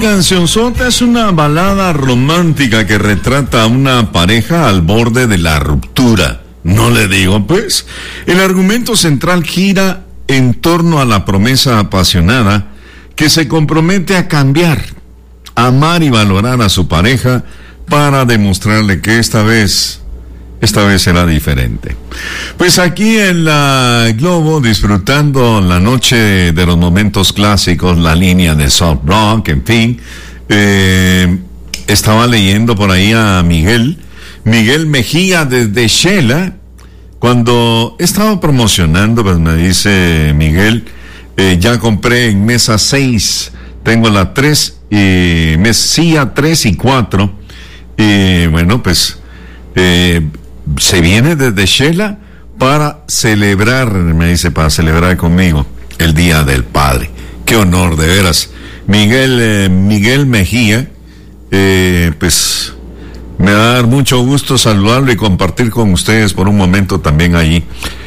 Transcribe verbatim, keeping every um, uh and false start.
cancionzota es una balada romántica que retrata a una pareja al borde de la ruptura. No le digo, pues. El argumento central gira en torno a la promesa apasionada que se compromete a cambiar, amar y valorar a su pareja para demostrarle que esta vez, esta vez será diferente. Pues aquí en la Globo, disfrutando la noche de los momentos clásicos, la línea de soft rock, en fin, eh, estaba leyendo por ahí a Miguel, Miguel Mejía desde Shela. Cuando estaba promocionando, pues me dice Miguel, eh, ya compré en mesa seis, tengo la tres, y mesía tres y cuatro, y bueno, pues eh, se viene desde Shela para celebrar, me dice, para celebrar conmigo el Día del Padre. Qué honor, de veras. Miguel, eh, Miguel Mejía, eh, pues me va a dar mucho gusto saludarlo y compartir con ustedes por un momento también allí